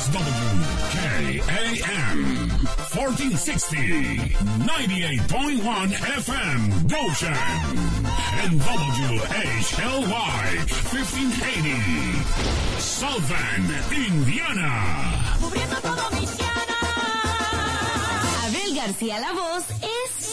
WKAM 1460, 98.1 FM, Goshen, and WHLY 1580, South Bend, Indiana. Cubriendo todo Michiana. Abel García La Voz es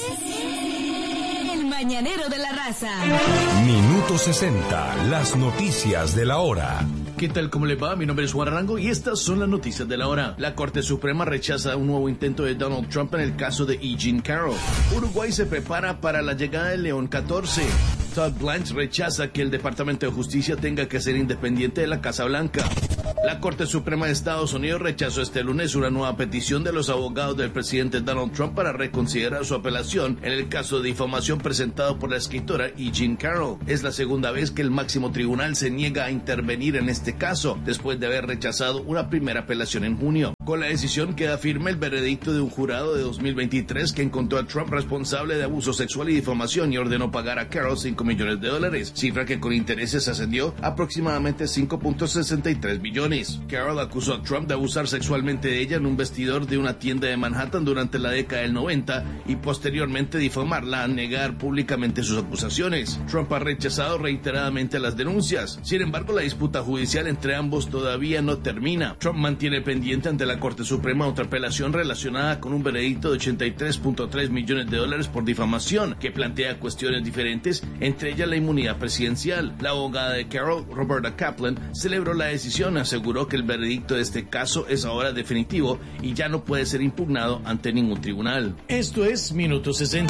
el mañanero de la raza. Minuto 60, las noticias de la hora. ¿Qué tal? ¿Cómo le va? Mi nombre es Juan Arango y estas son las noticias de la hora. La Corte Suprema rechaza un nuevo intento de Donald Trump en el caso de E. Jean Carroll. Uruguay se prepara para la llegada del León 14. Todd Blanche rechaza que el Departamento de Justicia tenga que ser independiente de la Casa Blanca. La Corte Suprema de Estados Unidos rechazó este lunes una nueva petición de los abogados del presidente Donald Trump para reconsiderar su apelación en el caso de difamación presentado por la escritora E. Jean Carroll. Es la segunda vez que el máximo tribunal se niega a intervenir en este caso, después de haber rechazado una primera apelación en junio. Con la decisión queda firme el veredicto de un jurado de 2023 que encontró a Trump responsable de abuso sexual y difamación y ordenó pagar a Carroll $5 millones, cifra que con intereses ascendió a aproximadamente 5.63 billones. Carroll acusó a Trump de abusar sexualmente de ella en un vestidor de una tienda de Manhattan durante la década del 90 y posteriormente difamarla al negar públicamente sus acusaciones. Trump ha rechazado reiteradamente las denuncias. Sin embargo, la disputa judicial entre ambos todavía no termina. Trump mantiene pendiente ante la Corte Suprema otra apelación relacionada con un veredicto de $83.3 millones por difamación que plantea cuestiones diferentes, entre ellas la inmunidad presidencial. La abogada de Carroll, Roberta Kaplan, celebró la decisión, aseguró que el veredicto de este caso es ahora definitivo y ya no puede ser impugnado ante ningún tribunal. Esto es Minuto 60.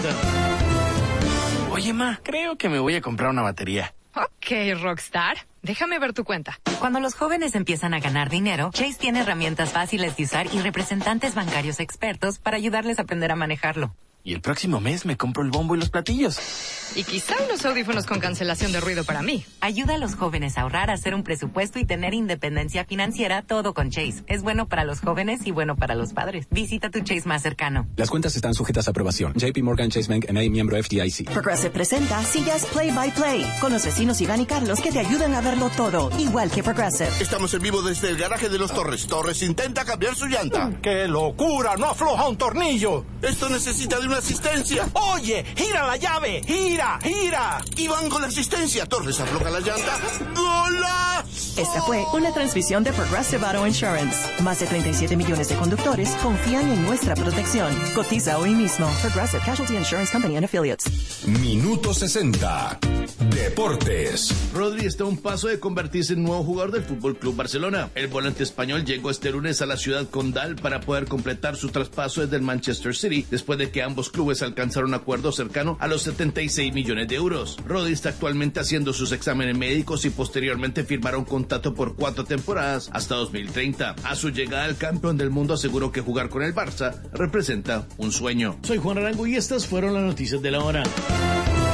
Oye, ma, creo que me voy a comprar una batería. Ok, Rockstar. Déjame ver tu cuenta. Cuando los jóvenes empiezan a ganar dinero, Chase tiene herramientas fáciles de usar y representantes bancarios expertos para ayudarles a aprender a manejarlo. Y el próximo mes me compro el bombo y los platillos. Y quizá unos audífonos con cancelación de ruido para mí. Ayuda a los jóvenes a ahorrar, a hacer un presupuesto y tener independencia financiera, todo con Chase. Es bueno para los jóvenes y bueno para los padres. Visita tu Chase más cercano. Las cuentas están sujetas a aprobación. JP Morgan Chase Bank N.A., miembro FDIC. Progressive presenta Sillas Play by Play, con los vecinos Iván y Carlos que te ayudan a verlo todo, igual que Progressive. Estamos en vivo desde el garaje de los Torres. Torres intenta cambiar su llanta. ¡Qué locura! ¡No afloja un tornillo! Esto necesita de una asistencia. ¡Oye! ¡Gira la llave! ¡Gira! ¡Gira! Y van con la asistencia. Torres afloja la llanta. ¡Golazo! Esta fue una transmisión de Progressive Auto Insurance. Más de 37 millones de conductores confían en nuestra protección. Cotiza hoy mismo. Progressive Casualty Insurance Company and Affiliates. Minuto 60. Deportes. Rodri está a un paso de convertirse en nuevo jugador del Fútbol Club Barcelona. El volante español llegó este lunes a la ciudad condal para poder completar su traspaso desde el Manchester City, después de que ambos clubes alcanzaron un acuerdo cercano a los 76 millones de euros. Rodri está actualmente haciendo sus exámenes médicos y posteriormente firmará un contrato por 4 temporadas hasta 2030. A su llegada, el campeón del mundo aseguró que jugar con el Barça representa un sueño. Soy Juan Arango y estas fueron las noticias de la hora.